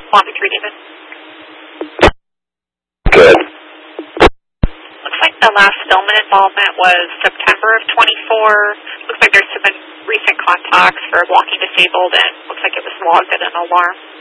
Lobby 3, David. Good. Looks like the last filament involvement was September of 24. Looks like there's some recent contacts for blocking disabled, and looks like it was logged at an alarm.